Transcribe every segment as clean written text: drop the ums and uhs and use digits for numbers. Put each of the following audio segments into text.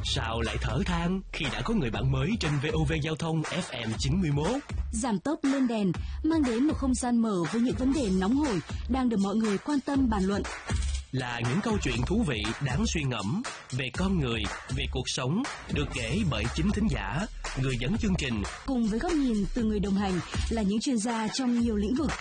Sao lại thở than khi đã có người bạn mới trên VOV Giao thông FM 91? Giảm tốc lên đèn mang đến một không gian mở với những vấn đề nóng hổi đang được mọi người quan tâm bàn luận. Là những câu chuyện thú vị đáng suy ngẫm về con người, về cuộc sống được kể bởi chính thính giả, người dẫn chương trình. Cùng với góc nhìn từ người đồng hành là những chuyên gia trong nhiều lĩnh vực.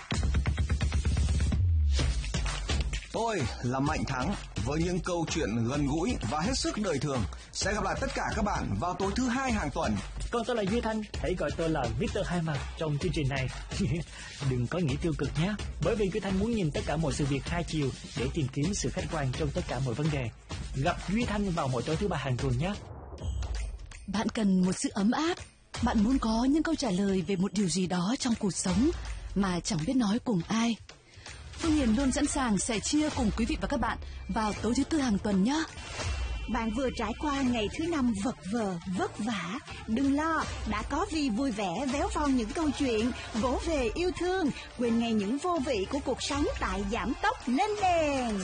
Tôi là Mạnh Thắng với những câu chuyện gần gũi và hết sức đời thường. Sẽ gặp lại tất cả các bạn vào tối thứ Hai hàng tuần. Còn tôi là Duy Thanh, hãy gọi tôi là Victor Hai Mặt trong chương trình này. Đừng có nghĩ tiêu cực nhé, bởi vì Duy Thanh muốn nhìn tất cả mọi sự việc hai chiều để tìm kiếm sự khách quan trong tất cả mọi vấn đề. Gặp Duy Thanh vào mỗi tối thứ Ba hàng tuần nhé. Bạn cần một sự ấm áp, bạn muốn có những câu trả lời về một điều gì đó trong cuộc sống mà chẳng biết nói cùng ai. Phương Hiền luôn sẵn sàng sẻ chia cùng quý vị và các bạn vào tối thứ Tư hàng tuần nhé. Bạn vừa trải qua ngày thứ Năm vật vờ, vất vả. Đừng lo, đã có Vi vui vẻ véo von những câu chuyện, vỗ về yêu thương, quên ngay những vô vị của cuộc sống tại Giảm tốc lên đèn.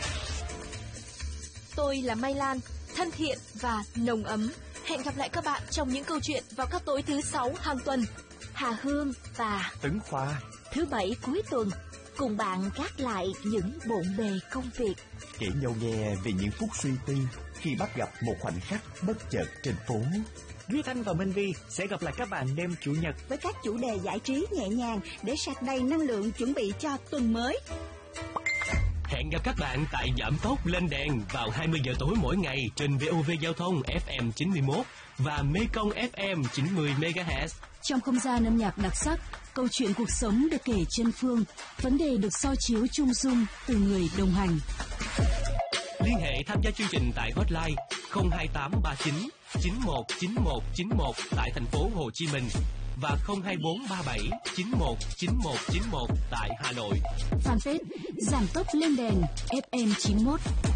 Tôi là Mai Lan, thân thiện và nồng ấm. Hẹn gặp lại các bạn trong những câu chuyện vào các tối thứ Sáu hàng tuần. Hà Hương và Tấn Khoa thứ Bảy cuối tuần cùng bạn gác lại những bộn bề công việc, kể nhau nghe về những phút suy tư khi bắt gặp một khoảnh khắc bất chợt trên phố. Duy Thanh và Minh Vi sẽ gặp lại các bạn đêm Chủ nhật với các chủ đề giải trí nhẹ nhàng để sạc đầy năng lượng chuẩn bị cho tuần mới. Hẹn gặp các bạn tại Giảm tốc lên đèn vào 20 giờ tối mỗi ngày trên VOV Giao thông FM 91 và Mekong FM 90 MHz. Trong không gian âm nhạc đặc sắc, câu chuyện cuộc sống được kể chân phương, vấn đề được soi chiếu chung dung từ người đồng hành. Liên hệ tham gia chương trình tại hotline 02839 919191 tại thành phố Hồ Chí Minh và 02437 919191 tại Hà Nội. Fanpage Giảm tốc lên đèn FM 91.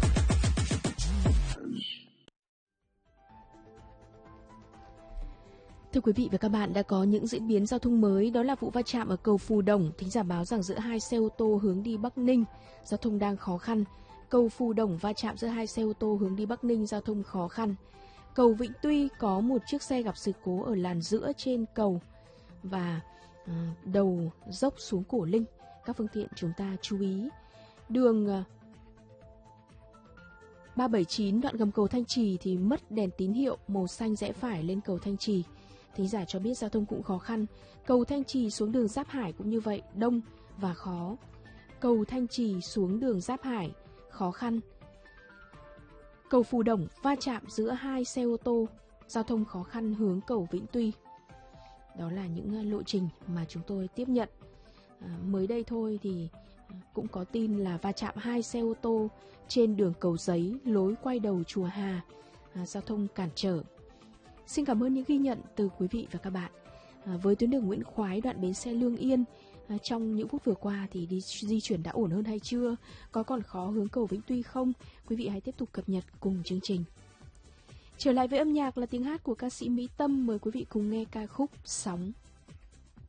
Thưa quý vị và các bạn, đã có những diễn biến giao thông mới, đó là vụ va chạm ở cầu Phù Đồng. Thính giả báo rằng giữa hai xe ô tô hướng đi Bắc Ninh, giao thông đang khó khăn. Cầu Phù Đồng va chạm giữa hai xe ô tô hướng đi Bắc Ninh, giao thông khó khăn. Cầu Vĩnh Tuy có một chiếc xe gặp sự cố ở làn giữa trên cầu và đầu dốc xuống Cổ Linh. Các phương tiện chúng ta chú ý. Đường 379 đoạn gầm cầu Thanh Trì thì mất đèn tín hiệu màu xanh rẽ phải lên cầu Thanh Trì. Thính giả cho biết giao thông cũng khó khăn. Cầu Thanh Trì xuống đường Giáp Hải cũng như vậy, đông và khó. Cầu Thanh Trì xuống đường Giáp Hải, khó khăn. Cầu Phù Đồng va chạm giữa hai xe ô tô, giao thông khó khăn hướng cầu Vĩnh Tuy. Đó là những lộ trình mà chúng tôi tiếp nhận. Mới đây thôi thì cũng có tin là va chạm hai xe ô tô trên đường Cầu Giấy, lối quay đầu chùa Hà, giao thông cản trở. Xin cảm ơn những ghi nhận từ quý vị và các bạn. Với tuyến đường Nguyễn Khoái đoạn bến xe Lương Yên, trong những phút vừa qua thì di chuyển đã ổn hơn hay chưa? Có còn khó hướng cầu Vĩnh Tuy không? Quý vị hãy tiếp tục cập nhật cùng chương trình. Trở lại với âm nhạc là tiếng hát của ca sĩ Mỹ Tâm, mời quý vị cùng nghe ca khúc Sóng.